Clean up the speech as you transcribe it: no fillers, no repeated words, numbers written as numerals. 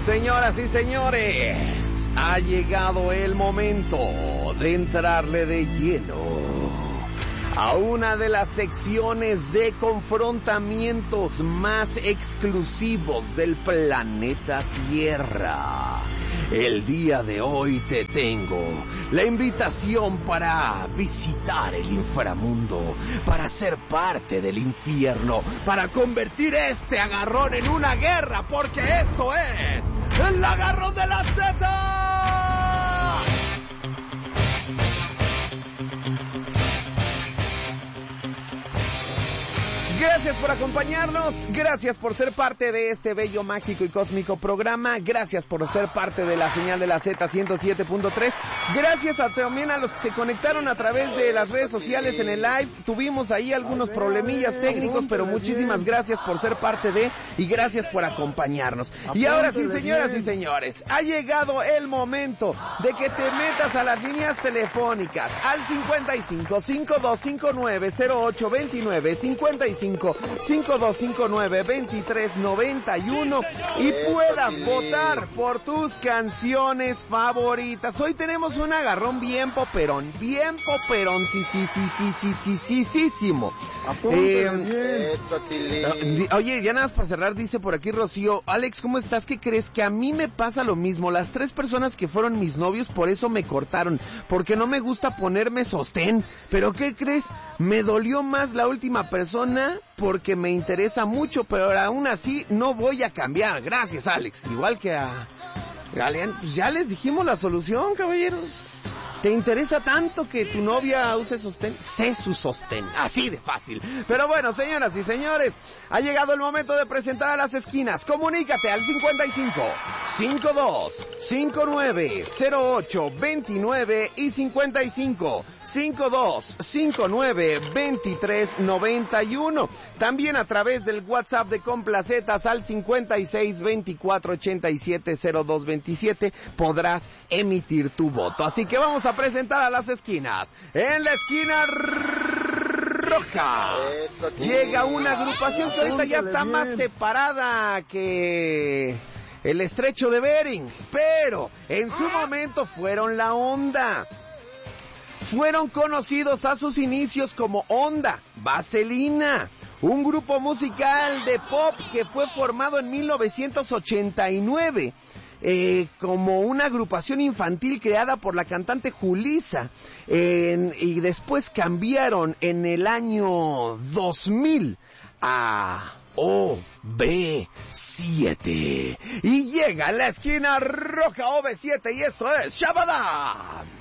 Señoras y señores, ha llegado el momento de entrarle de lleno a una de las secciones de confrontamientos más exclusivos del planeta Tierra. El día de hoy te tengo la invitación para visitar el inframundo, para ser parte del infierno, para convertir este agarrón en una guerra, porque esto es el agarrón de la Z. Gracias por acompañarnos, gracias por ser parte de este bello, mágico y cósmico programa, gracias por ser parte de la señal de la Z 107.3, gracias también a los que se conectaron a través de las redes sociales en el live. Tuvimos ahí algunos problemillas técnicos, pero muchísimas gracias por ser parte de, y gracias por acompañarnos. Y ahora sí, señoras y señores, ha llegado el momento de que te metas a las líneas telefónicas al 55 5259 0829 55 5259-2391 y puedas votar por tus canciones favoritas. Hoy tenemos un agarrón bien poperón, sí. Oye, ya nada más para cerrar, dice por aquí Rocío: Alex, ¿cómo estás? ¿Qué crees? Que a mí me pasa lo mismo. Las 3 personas que fueron mis novios por eso me cortaron, porque no me gusta ponerme sostén. Pero ¿qué crees? Me dolió más la última persona porque me interesa mucho, pero aún así no voy a cambiar. Gracias, Alex. Igual que a Galeán, pues ya les dijimos la solución, caballeros. ¿Te interesa tanto que tu novia use sostén? Sé su sostén, así de fácil. Pero bueno, señoras y señores, ha llegado el momento de presentar a las esquinas. Comunícate al 55 52 59 08 29 y 55 52 59 23 91. También a través del WhatsApp de Complacetas al 56 24 87 02 27 podrás emitir tu voto. Así que vamos a presentar a las esquinas. En la esquina roja llega una agrupación que ahorita ya está más separada que el estrecho de Bering, pero en su momento fueron la onda. Fueron conocidos a sus inicios como Onda Vaselina, un grupo musical de pop que fue formado en 1989 como una agrupación infantil creada por la cantante Julissa, y después cambiaron en el año 2000 a OV7 y llega a la esquina roja OV7 y esto es Shabadán.